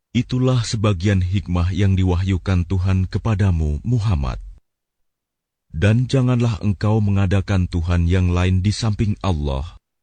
Itulah sebagian hikmah yang diwahyukan Tuhan kepadamu, Muhammad. Dan janganlah engkau mengadakan Tuhan yang lain di samping Allah.